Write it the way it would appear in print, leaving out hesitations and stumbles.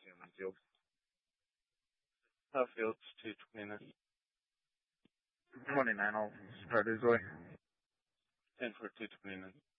Field. Fields 229. 29, I'll start his way. 10 for 229.